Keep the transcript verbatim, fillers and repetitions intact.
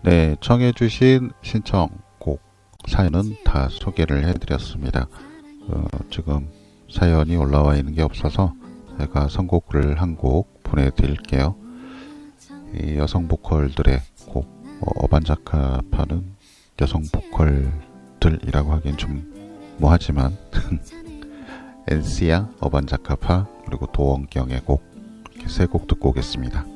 네, 청해주신 신청곡 사연은 다 소개를 해드렸습니다. 어, 지금 사연이 올라와 있는 게 없어서 제가 선곡을 한 곡 보내드릴게요. 이 여성 보컬들의 곡, 어, 어반자카파는 여성 보컬들이라고 하기엔 좀 뭐하지만 엔시아, 어반자카파, 그리고 도원경의 곡, 이렇게 세 곡 듣고 오겠습니다.